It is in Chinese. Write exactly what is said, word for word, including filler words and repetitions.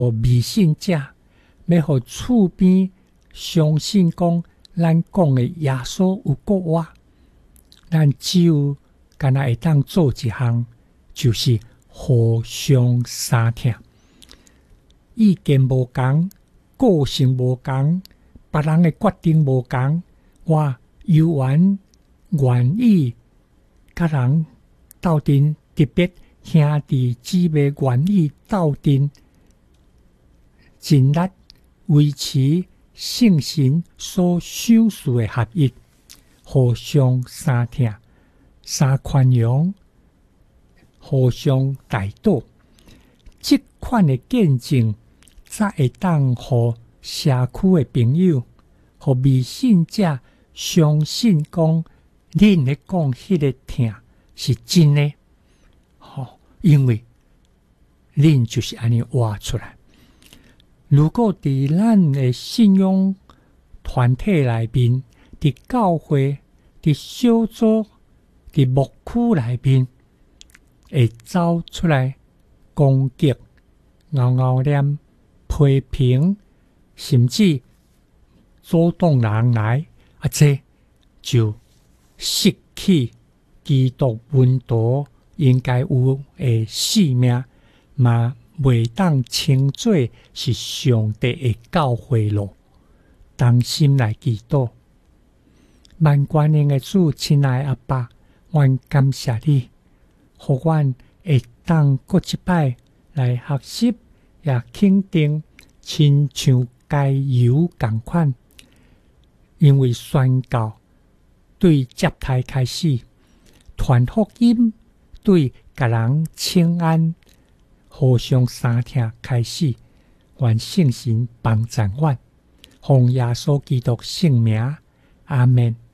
未信者要互厝边相信讲咱讲的耶稣有国活，咱只有敢若会当做一项，就是互相相听。意见无同，个性无同，别人的决定无同，我有缘愿意甲人斗阵，特别兄弟姊妹愿意斗阵，尽力维持圣神所赏赐的合一，互相相听、相宽容、互相代祷。这款的见证，才会当互社区的朋友、互未信者相信讲，恁咧讲迄个听是真的。吼，因为恁就是安尼活出来。如果伫咱的信仰团体内面，伫教会、伫小组、伫牧区内面，会走出来攻击、拗拗念、批评，甚至阻挡人来，啊，这就失去基督门徒应该有的使命，嘛袂当称作是上帝的教诲咯。当心来祈祷，万关恩的主，亲爱阿爸，阮感谢你，互阮会当过一摆来学习，也肯定，亲像该有共款。因为宣教对接待开始，传福音对甲人请安、互相相听开始，愿圣神帮助阮，奉耶稣基督圣名，阿门。